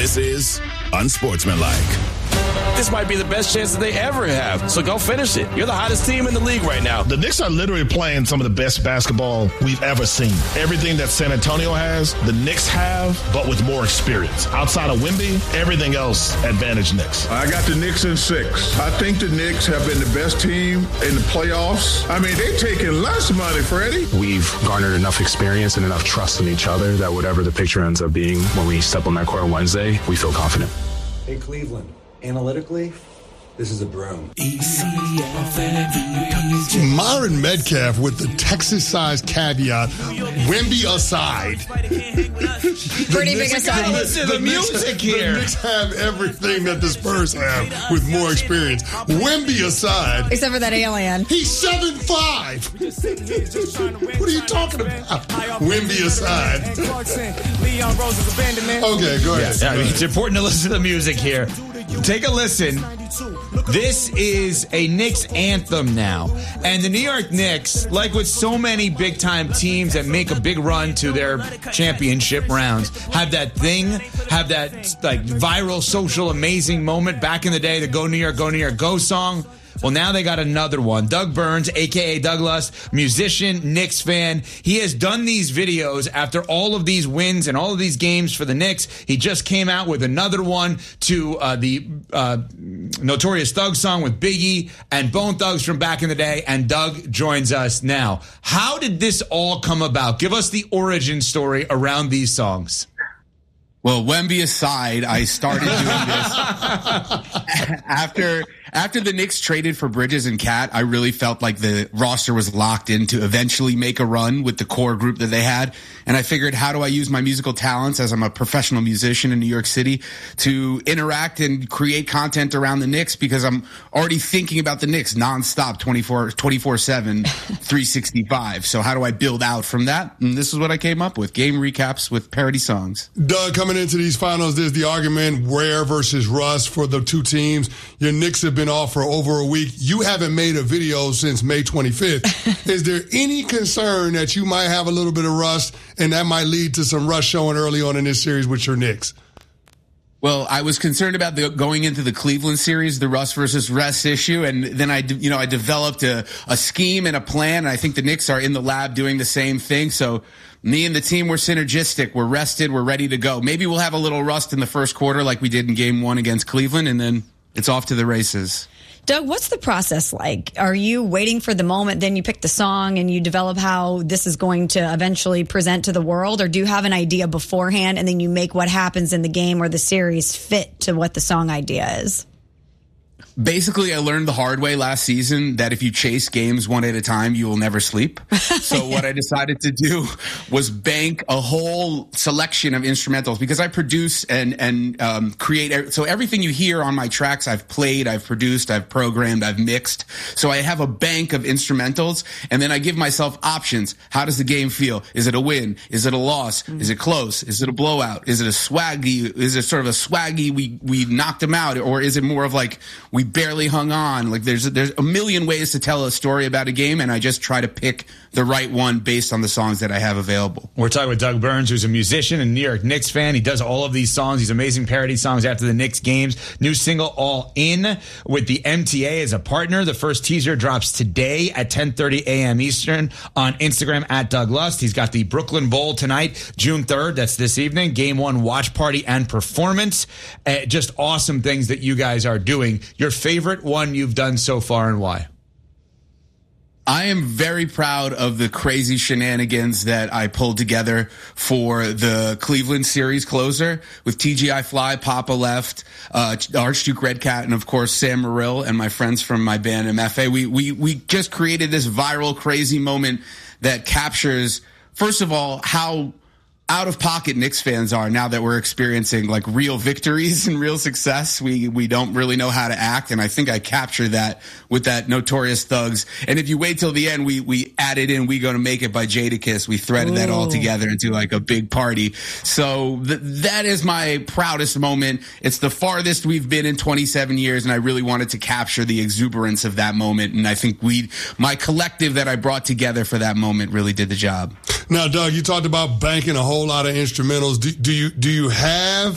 This is Unsportsmanlike. This might be the best chance that they ever have, so go finish it. You're the hottest team in the league right now. The Knicks are literally playing some of the best basketball we've ever seen. Everything that San Antonio has, the Knicks have, but with more experience. Outside of Wemby, everything else advantage Knicks. I got the Knicks in 6. I think the Knicks have been the best team in the playoffs. I mean, they're taking less money, Freddie. We've garnered enough experience and enough trust in each other that whatever the picture ends up being when we step on that court on Wednesday, we feel confident. Hey, Cleveland. Analytically, this is a broom. Myron Metcalf with the Texas-sized caveat, Wemby aside. Pretty big aside. Listen to the music here. The Knicks have everything that the Spurs have with more experience. Wemby aside. Except for that alien. He's 7'5". What are you talking about? Wemby aside. Okay, go ahead. Yeah, I mean, it's important to listen to the music here. Take a listen. This is a Knicks anthem now. And the New York Knicks, like with so many big-time teams that make a big run to their championship rounds, have that thing, have that like viral, social, amazing moment back in the day, the Go New York, Go song. Well, now they got another one. Doug Burns, a.k.a. Doug Lust, musician, Knicks fan. He has done these videos after all of these wins and all of these games for the Knicks. He just came out with another one to the Notorious Thug song with Biggie and Bone Thugs from back in the day, and Doug joins us now. How did this all come about? Give us the origin story around these songs. Well, Wemby aside, I started doing this after the Knicks traded for Bridges and Cat. I really felt like the roster was locked in to eventually make a run with the core group that they had. And I figured, how do I use my musical talents as I'm a professional musician in New York City to interact and create content around the Knicks? Because I'm already thinking about the Knicks nonstop, 24/7, 365. So how do I build out from that? And this is what I came up with: game recaps with parody songs. Doug, coming into these finals, there's the argument Ware versus Russ for the two teams. Your Knicks have been off for over a week. You haven't made a video since May 25th. Is there any concern that you might have a little bit of rust and that might lead to some rust showing early on in this series with your Knicks? Well, I was concerned about going into the Cleveland series, the Russ versus Russ issue, and then I developed a scheme and a plan, and I think the Knicks are in the lab doing the same thing. So me and the team were synergistic. We're rested. We're ready to go. Maybe we'll have a little rust in the first quarter like we did in Game 1 against Cleveland, and then it's off to the races. Doug, what's the process like? Are you waiting for the moment, then you pick the song and you develop how this is going to eventually present to the world? Or do you have an idea beforehand and then you make what happens in the game or the series fit to what the song idea is? Basically, I learned the hard way last season that if you chase games one at a time, you will never sleep. So what I decided to do was bank a whole selection of instrumentals, because I produce and create. So everything you hear on my tracks, I've played, I've produced, I've programmed, I've mixed. So I have a bank of instrumentals, and then I give myself options. How does the game feel? Is it a win? Is it a loss? Is it close? Is it a blowout? Is it a swaggy? Is it sort of a swaggy, we knocked them out? Or is it more of like, we barely hung on? Like there's a million ways to tell a story about a game, and I just try to pick the right one based on the songs that I have available. We're talking with Doug Burns, who's a musician and New York Knicks fan. He does all of these songs, these amazing parody songs after the Knicks games. New single, All In, with the MTA as a partner. The first teaser drops today at 10:30 a.m. Eastern on Instagram at Doug Lust. He's got the Brooklyn Bowl tonight, June 3rd. That's this evening. Game 1 watch party and performance. Just awesome things that you guys are doing. Your favorite one you've done so far, and why? I am very proud of the crazy shenanigans that I pulled together for the Cleveland series closer with TGI Fly, Papa Left, Archduke Red Cat, and of course Sam Morrill and my friends from my band MFA. We just created this viral crazy moment that captures, first of all, how out of pocket Knicks fans are now that we're experiencing like real victories and real success. We don't really know how to act, and I think I captured that with that Notorious Thugs. And if you wait till the end, we added in We Gonna Make It by Jadakiss. We threaded that all together into like a big party. So that is my proudest moment. It's the farthest we've been in 27 years, and I really wanted to capture the exuberance of that moment. And I think my collective that I brought together for that moment really did the job. Now, Doug, you talked about banking a whole lot of instrumentals. Do you have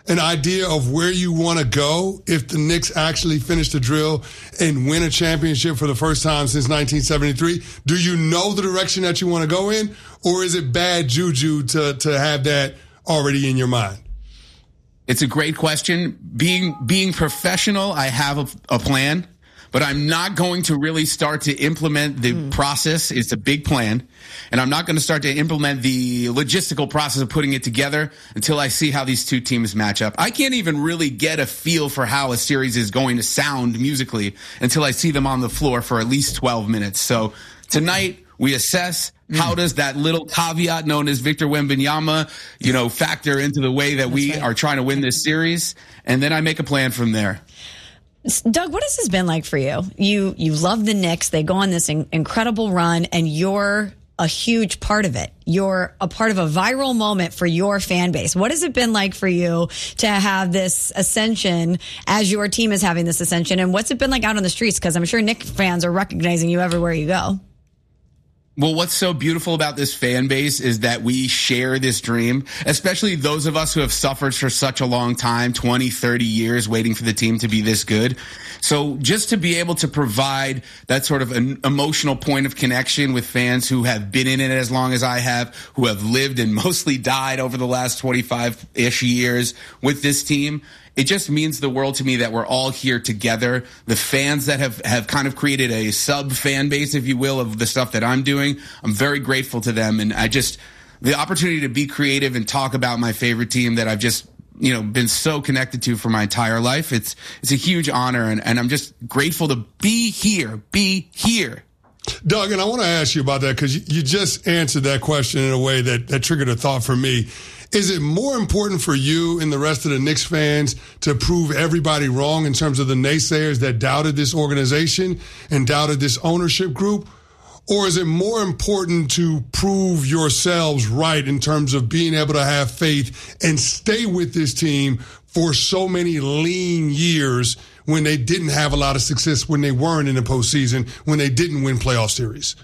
an idea of where you want to go if the Knicks actually finish the drill and win a championship for the first time since 1973? Do you know the direction that you want to go in, or is it bad juju to have that already in your mind? It's a great question. Being professional, I have a plan, but I'm not going to really start to implement the process. It's a big plan. And I'm not going to start to implement the logistical process of putting it together until I see how these two teams match up. I can't even really get a feel for how a series is going to sound musically until I see them on the floor for at least 12 minutes. So tonight we assess how does that little caveat known as Victor Wembanyama, factor into the way that we are trying to win this series. And then I make a plan from there. Doug, what has this been like for you? You love the Knicks. They go on this incredible run, and you're a huge part of it. You're a part of a viral moment for your fan base. What has it been like for you to have this ascension as your team is having this ascension? And what's it been like out on the streets? Because I'm sure Knicks fans are recognizing you everywhere you go. Well, what's so beautiful about this fan base is that we share this dream, especially those of us who have suffered for such a long time, 20, 30 years waiting for the team to be this good. So just to be able to provide that sort of an emotional point of connection with fans who have been in it as long as I have, who have lived and mostly died over the last 25-ish years with this team, it just means the world to me that we're all here together. The fans that have kind of created a sub fan base, if you will, of the stuff that I'm doing, I'm very grateful to them. And the opportunity to be creative and talk about my favorite team that I've just, been so connected to for my entire life. It's a huge honor. And I'm just grateful to be here. Doug, and I want to ask you about that because you just answered that question in a way that triggered a thought for me. Is it more important for you and the rest of the Knicks fans to prove everybody wrong in terms of the naysayers that doubted this organization and doubted this ownership group? Or is it more important to prove yourselves right in terms of being able to have faith and stay with this team for so many lean years when they didn't have a lot of success, when they weren't in the postseason, when they didn't win playoff series?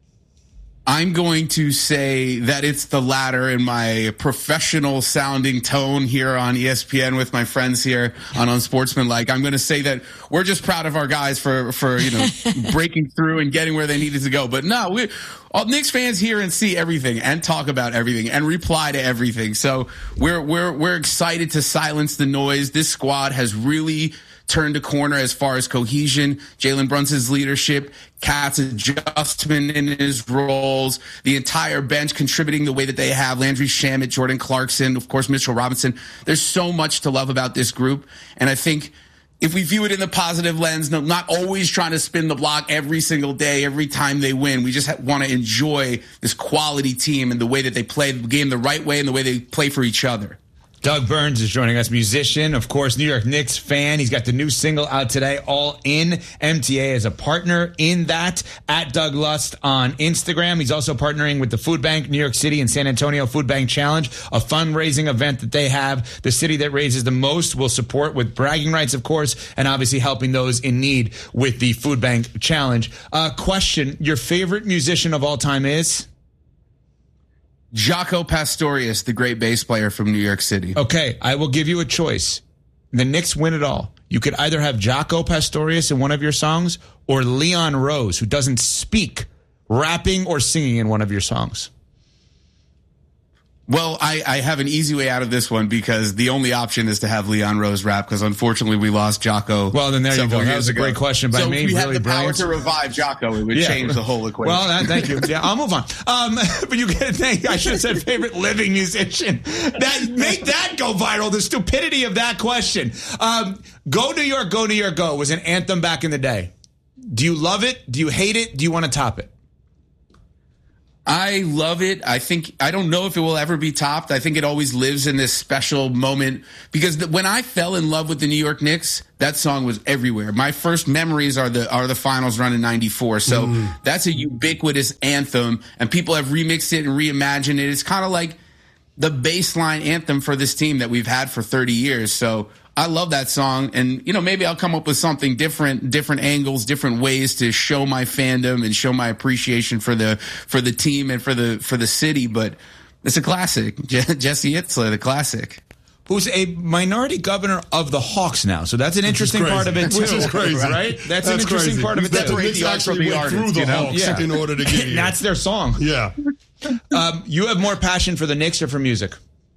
I'm going to say that it's the latter in my professional sounding tone here on ESPN with my friends here on Unsportsmanlike. I'm going to say that we're just proud of our guys for breaking through and getting where they needed to go. But no, all Knicks fans hear and see everything and talk about everything and reply to everything. So we're excited to silence the noise. This squad has really turned a corner as far as cohesion, Jalen Brunson's leadership, Cat's adjustment in his roles, the entire bench contributing the way that they have, Landry Shamet, Jordan Clarkson, of course, Mitchell Robinson. There's so much to love about this group. And I think if we view it in the positive lens, not always trying to spin the block every single day, every time they win, we just want to enjoy this quality team and the way that they play the game the right way and the way they play for each other. Doug Burns is joining us, musician, of course, New York Knicks fan. He's got the new single out today, All In. MTA is a partner in that, at Doug Lust on Instagram. He's also partnering with the Food Bank, New York City and San Antonio Food Bank Challenge, a fundraising event that they have. The city that raises the most will support with bragging rights, of course, and obviously helping those in need with the Food Bank Challenge. Question, your favorite musician of all time is? Jaco Pastorius, the great bass player from New York City. Okay, I will give you a choice. The Knicks win it all. You could either have Jaco Pastorius in one of your songs or Leon Rose, who doesn't speak, rapping or singing in one of your songs. Well, I have an easy way out of this one because the only option is to have Leon Rose rap because unfortunately we lost Jaco. Well, then there you go. That was a great question by me. If we had really the power to revive Jaco, it would change the whole equation. Well, thank you. Yeah, I'll move on. But you get to think, I should have said favorite living musician. Make that go viral, the stupidity of that question. Go New York, Go New York, Go was an anthem back in the day. Do you love it? Do you hate it? Do you want to top it? I love it. I don't know if it will ever be topped. I think it always lives in this special moment because when I fell in love with the New York Knicks, that song was everywhere. My first memories are the finals run in '94. So that's a ubiquitous anthem and people have remixed it and reimagined it. It's kind of like the baseline anthem for this team that we've had for 30 years. So I love that song, and maybe I'll come up with something different angles, different ways to show my fandom and show my appreciation for the team and for the city. But it's a classic, Jesse Itzler, the classic. who's a minority governor of the Hawks now. So that's an interesting part of it, too. Which is crazy. That's an interesting crazy. part of it, That too. the Knicks actually went through the Hawks in order to get here. That's their song. Yeah. You have more passion for the Knicks or for music?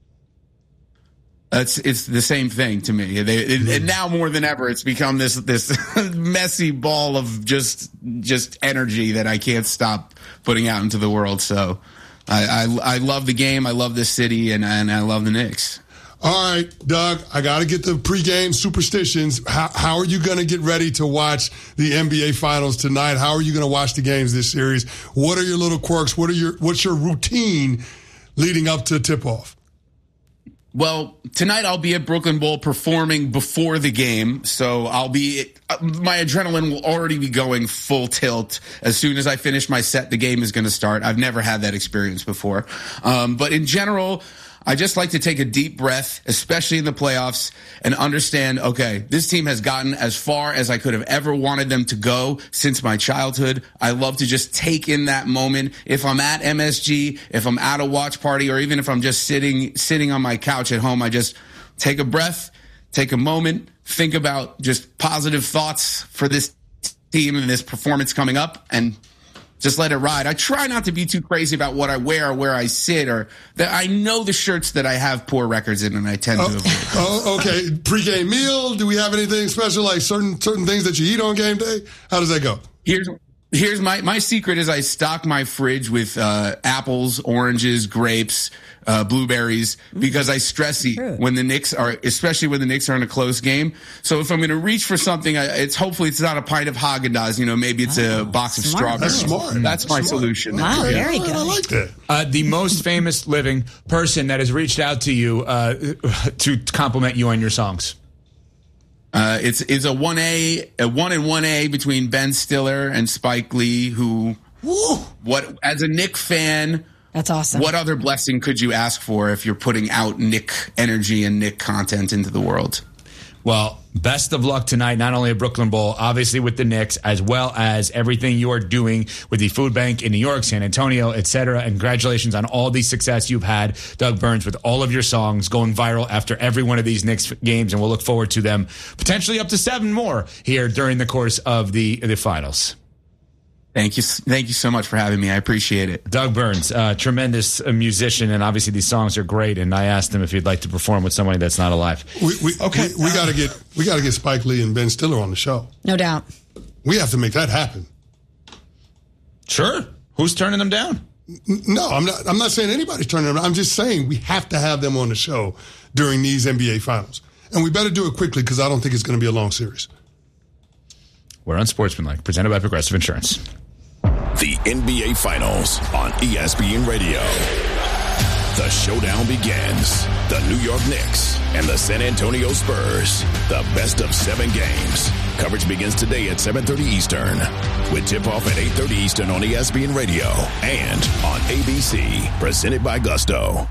It's the same thing to me. And now more than ever, it's become this messy ball of just energy that I can't stop putting out into the world. So I love the game. I love this city, and I love the Knicks. All right, Doug, I got to get the pregame superstitions. How are you going to get ready to watch the NBA Finals tonight? How are you going to watch the games this series? What are your little quirks? What's your routine leading up to tip-off? Well, tonight I'll be at Brooklyn Bowl performing before the game, so my adrenaline will already be going full tilt. As soon as I finish my set, the game is going to start. I've never had that experience before. But in general, I just like to take a deep breath, especially in the playoffs, and understand, okay, this team has gotten as far as I could have ever wanted them to go since my childhood. I love to just take in that moment. If I'm at MSG, if I'm at a watch party, or even if I'm just sitting on my couch at home, I just take a breath, take a moment, think about just positive thoughts for this team and this performance coming up, and just let it ride. I try not to be too crazy about what I wear or where I sit, or that I know the shirts that I have poor records in, and I tend to avoid. Okay. Pre-game meal. Do we have anything special, like certain things that you eat on game day? How does that go? Here's my secret is I stock my fridge with apples, oranges, grapes, blueberries, because I stress eat when the Knicks are, especially when the Knicks are in a close game. So if I'm going to reach for something, hopefully it's not a pint of Haagen-Dazs. Maybe it's a box of strawberries. That's smart. That's my solution. Wow, very good. I like that. The most famous living person that has reached out to you to compliment you on your songs. It's a 1A, a 1 and 1A between Ben Stiller and Spike Lee, who, as a Knick fan, that's awesome. What other blessing could you ask for if you're putting out Knick energy and Knick content into the world? Well, best of luck tonight, not only at Brooklyn Bowl, obviously with the Knicks, as well as everything you are doing with the food bank in New York, San Antonio, etc. And congratulations on all the success you've had, Doug Burns, with all of your songs going viral after every one of these Knicks games. And we'll look forward to them potentially up to 7 more here during the course of the finals. Thank you so much for having me. I appreciate it. Doug Burns, tremendous musician, and obviously these songs are great. And I asked him if he'd like to perform with somebody that's not alive. We got to get Spike Lee and Ben Stiller on the show. No doubt. We have to make that happen. Sure. Who's turning them down? No, I'm not saying anybody's turning them down. I'm just saying we have to have them on the show during these NBA Finals, and we better do it quickly because I don't think it's going to be a long series. We're Unsportsmanlike, presented by Progressive Insurance. The NBA Finals on ESPN Radio. The showdown begins. The New York Knicks and the San Antonio Spurs. The best of 7 games. Coverage begins today at 7:30 Eastern. With tip-off at 8:30 Eastern on ESPN Radio and on ABC. Presented by Gusto.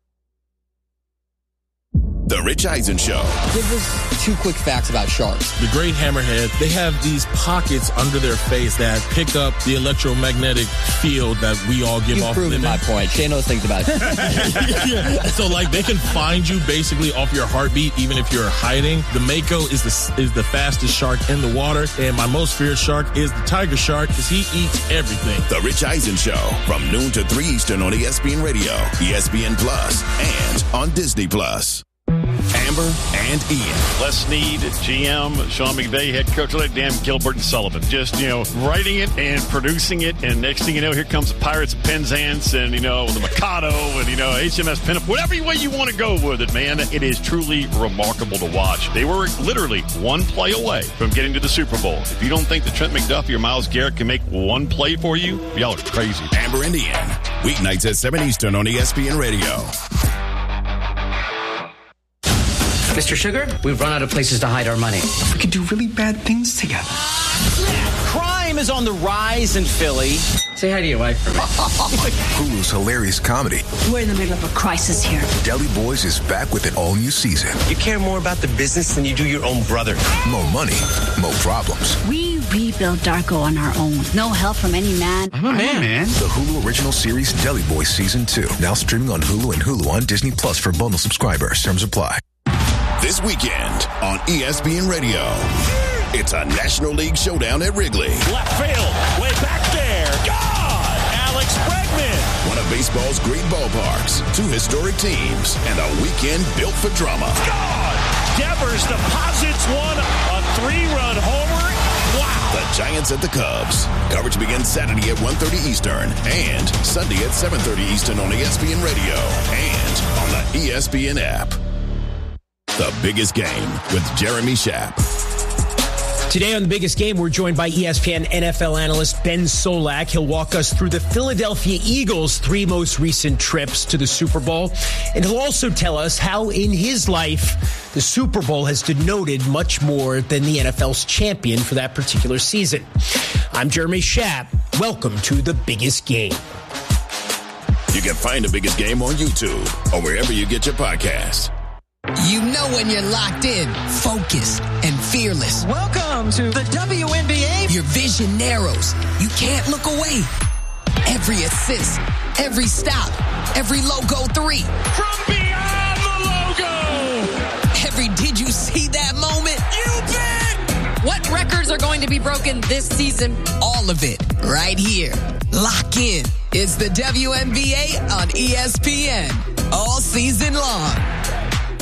The Rich Eisen Show. Give us 2 quick facts about sharks. The great hammerhead, they have these pockets under their face that pick up the electromagnetic field that we all give off. You've proven my point. Shay knows things about it. Yeah. So, they can find you basically off your heartbeat, even if you're hiding. The Mako is the fastest shark in the water, and my most feared shark is the tiger shark because he eats everything. The Rich Eisen Show from noon to 3 Eastern on ESPN Radio, ESPN Plus, and on Disney Plus. Amber and Ian. Les Snead, GM, Sean McVay, head coach, like Dan Gilbert and Sullivan. Just, writing it and producing it. And next thing you know, here comes the Pirates of Penzance and, the Mikado and, HMS Pinup. Whatever way you want to go with it, man. It is truly remarkable to watch. They were literally 1 play away from getting to the Super Bowl. If you don't think that Trent McDuffie or Myles Garrett can make 1 play for you, y'all are crazy. Amber and Ian. Weeknights at 7 Eastern on ESPN Radio. Mr. Sugar, we've run out of places to hide our money. We could do really bad things together. Crime is on the rise in Philly. Say hi to your wife for me. Hulu's hilarious comedy. We're in the middle of a crisis here. Deli Boys is back with an all-new season. You care more about the business than you do your own brother. More money, more problems. We rebuilt Darko on our own. No help from any man. I'm a man. The Hulu original series Deli Boys Season 2. Now streaming on Hulu and Hulu on Disney Plus for bundle subscribers. Terms apply. This weekend on ESPN Radio, it's a National League showdown at Wrigley. Left field, way back there. God! Alex Bregman. One of baseball's great ballparks, two historic teams, and a weekend built for drama. God! Devers deposits one, a 3-run homer. Wow! The Giants at the Cubs. Coverage begins Saturday at 1:30 Eastern and Sunday at 7:30 Eastern on ESPN Radio and on the ESPN app. The Biggest Game with Jeremy Schaap. Today on The Biggest Game, we're joined by ESPN NFL analyst Ben Solak. He'll walk us through the Philadelphia Eagles' 3 most recent trips to the Super Bowl. And he'll also tell us how in his life, the Super Bowl has denoted much more than the NFL's champion for that particular season. I'm Jeremy Schaap. Welcome to The Biggest Game. You can find The Biggest Game on YouTube or wherever you get your podcasts. You know when you're locked in, focused, and fearless. Welcome to the WNBA. Your vision narrows. You can't look away. Every assist, every stop, every logo 3. From beyond the logo. Every did you see that moment? You bet. What records are going to be broken this season? All of it right here. Lock in. It's the WNBA on ESPN all season long.